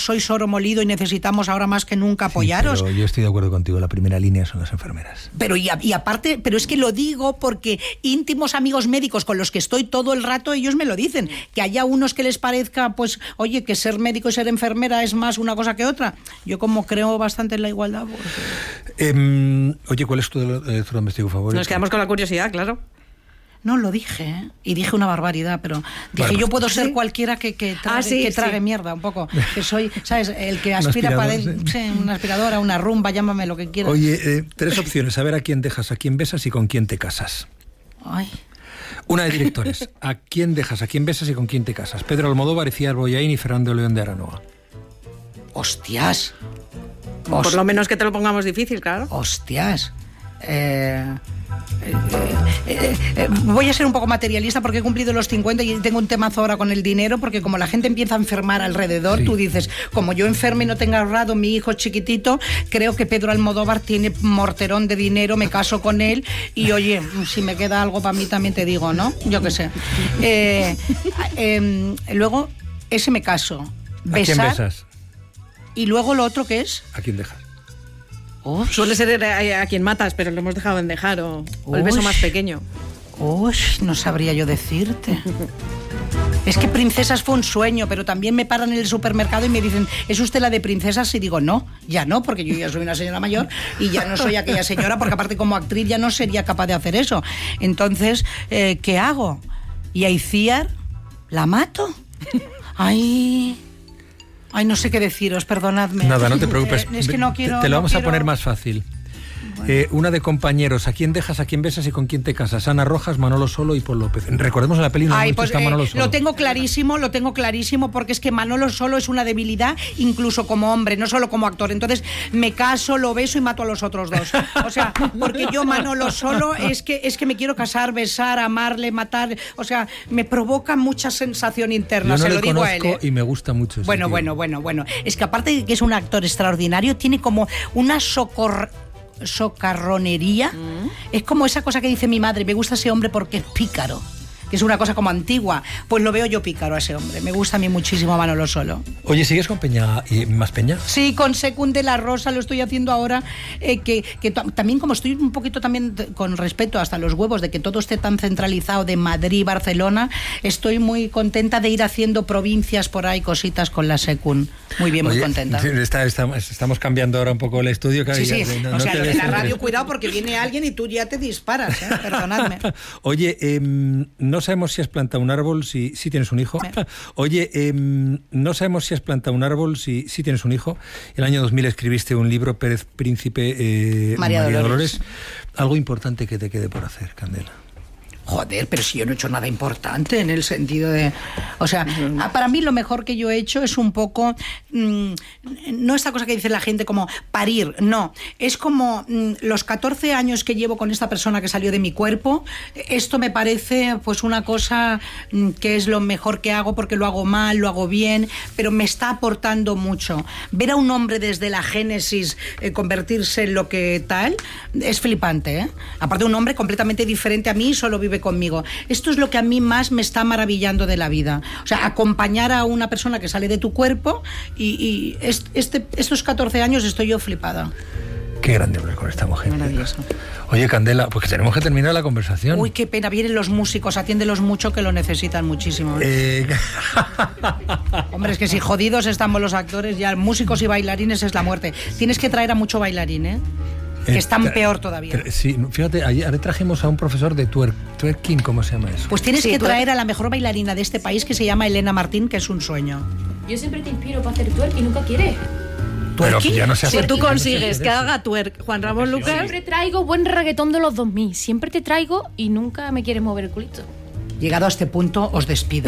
sois oro molido y necesitamos ahora más que nunca apoyaros. Pero yo estoy de acuerdo contigo, la primera línea son las enfermeras. Pero y aparte, pero es que lo digo porque íntimos amigos médicos con los que estoy todo el rato, ellos me lo dicen, que haya unos que les parezca, pues, oye, que ser médico y ser enfermera es más una cosa que otra. Yo como creo bastante en la igualdad. Pues... oye, ¿cuál es tu electrodoméstico favorito? Nos quedamos con la curiosidad, claro. No, lo dije, ¿eh? Y dije una barbaridad, pero dije, bueno, yo puedo ser cualquiera que trague mierda, un poco. Que soy, ¿sabes? El que aspira para una aspiradora, una rumba, llámame lo que quieras. Oye, 3 opciones, a ver a quién dejas, a quién besas y con quién te casas. Ay. Una de directores, a quién dejas, a quién besas y con quién te casas. Pedro Almodóvar, Iciar Bollaín y Fernando León de Aranoa. ¡Hostias! Por lo menos que te lo pongamos difícil, claro. ¡Hostias! Voy a ser un poco materialista porque he cumplido los 50 y tengo un temazo ahora con el dinero, porque como la gente empieza a enfermar alrededor, tú dices, como yo enferme y no tenga ahorrado mi hijo chiquitito, creo que Pedro Almodóvar tiene morterón de dinero, me caso con él y oye, si me queda algo para mí también te digo, ¿no? Yo qué sé. Luego, ese me caso. Besar. ¿A quién besas? Y luego lo otro, ¿qué es? ¿A quién dejas? Suele ser a quien matas, pero lo hemos dejado en dejar, o el beso más pequeño. No sabría yo decirte. Es que Princesas fue un sueño, pero también me paran en el supermercado y me dicen, ¿es usted la de Princesas? Y digo, no, ya no, porque yo ya soy una señora mayor y ya no soy aquella señora, porque aparte como actriz ya no sería capaz de hacer eso. Entonces, ¿qué hago? ¿Y a Iciar? ¿La mato? Ay, no sé qué deciros, perdonadme. Nada, no te preocupes. Es que no quiero... Te lo vamos a poner más fácil. Bueno. Una de compañeros, ¿a quién dejas, a quién besas y con quién te casas? Ana Rojas, Manolo Solo y Paul López. Recordemos en la peli está Manolo Solo. Lo tengo clarísimo, porque es que Manolo Solo es una debilidad, incluso como hombre, no solo como actor. Entonces me caso, lo beso y mato a los otros dos. O sea, porque yo Manolo Solo es que me quiero casar, besar, amarle, matar. O sea, me provoca mucha sensación interna. Yo no se lo digo a él. Y me gusta mucho. Bueno. Es que aparte de que es un actor extraordinario, tiene como una socarronería. Es como esa cosa que dice mi madre, me gusta ese hombre porque es pícaro, que es una cosa como antigua. Pues lo veo yo pícaro a ese hombre. Me gusta a mí muchísimo Manolo Solo. Oye, ¿sigues con Peña y más Peña? Sí, con Secund de la Rosa lo estoy haciendo ahora, que también como estoy un poquito también con respeto hasta los huevos de que todo esté tan centralizado de Madrid, Barcelona, estoy muy contenta de ir haciendo provincias por ahí, cositas con la Secund. Muy bien, muy contenta. Estamos cambiando ahora un poco el estudio. Sí. O sea, lo de la radio, cuidado, porque viene alguien y tú ya te disparas, perdonadme. Oye, no sabemos si has plantado un árbol si tienes un hijo. Oye, no sabemos si has plantado un árbol si tienes un hijo. El año 2000 escribiste un libro, Pérez Príncipe, María Dolores. Algo importante que te quede por hacer, Candela. Joder, pero si yo no he hecho nada importante en el sentido de... O sea, para mí lo mejor que yo he hecho es un poco... no esta cosa que dice la gente como parir, no. Es como los 14 años que llevo con esta persona que salió de mi cuerpo, esto me parece pues una cosa que es lo mejor que hago, porque lo hago mal, lo hago bien, pero me está aportando mucho. Ver a un hombre desde la génesis convertirse en lo que tal, es flipante, ¿eh? Aparte, un hombre completamente diferente a mí, solo vive conmigo. Esto es lo que a mí más me está maravillando de la vida. O sea, acompañar a una persona que sale de tu cuerpo y estos 14 años estoy yo flipada. Qué grande hablar con esta mujer. Maravilloso. Oye, Candela, pues tenemos que terminar la conversación. Uy, qué pena, vienen los músicos, atiéndelos mucho, que lo necesitan muchísimo. Hombre, es que si jodidos estamos los actores, ya músicos y bailarines es la muerte. Tienes que traer a mucho bailarín, ¿eh? Que están peor todavía. Sí, fíjate, ayer trajimos a un profesor de twerking, ¿cómo se llama eso? Pues tienes que traer a la mejor bailarina de este país, que se llama Elena Martín, que es un sueño. Yo siempre te inspiro para hacer twerk y nunca quieres. Pero ya no se hace. Si tú consigues que haga twerk Juan Ramón Lucas... Siempre traigo buen reggaetón de los 2000. Siempre te traigo y nunca me quieres mover el culito. Llegado a este punto, os despido.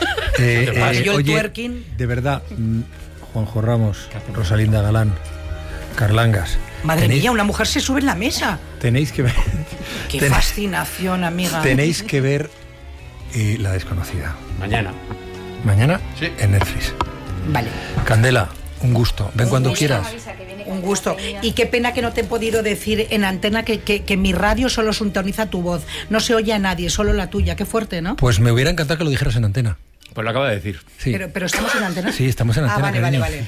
Yo el twerking... De verdad, Juanjo Ramos, Rosalinda Galán, Carlangas... Madre mía, una mujer se sube en la mesa. Tenéis que ver... Qué fascinación, amiga. Tenéis que ver La Desconocida. Mañana. ¿Mañana? Sí. En Netflix. Vale. Candela, un gusto. Ven cuando quieras. Un gusto. Y qué pena que no te he podido decir en antena que mi radio solo sintoniza tu voz. No se oye a nadie, solo la tuya. Qué fuerte, ¿no? Pues me hubiera encantado que lo dijeras en antena. Pues lo acaba de decir. Sí. Pero ¿estamos en antena? Sí, estamos en antena. Vale.